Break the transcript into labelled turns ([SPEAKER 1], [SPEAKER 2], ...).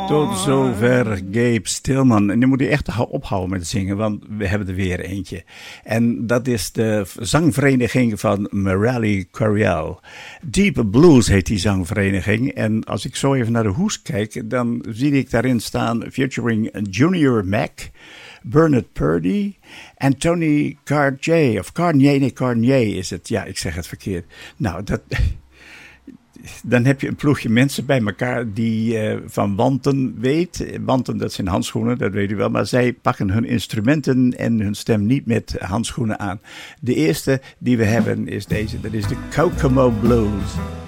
[SPEAKER 1] Tot zover Gabe Stillman. En nu moet hij echt ophouden met zingen, want we hebben er weer eentje. En dat is de zangvereniging van Merrily Coryell. Deep Blues heet die zangvereniging. En als ik zo even naar de hoes kijk, dan zie ik daarin staan featuring Junior Mac, Bernard Purdie en Tony Cartier. Of Carnier is het. Ja, ik zeg het verkeerd. Nou, dan heb je een ploegje mensen bij elkaar die van wanten weet. Wanten, dat zijn handschoenen, dat weet u wel. Maar zij pakken hun instrumenten en hun stem niet met handschoenen aan. De eerste die we hebben is deze. Dat is de Kokomo Blues.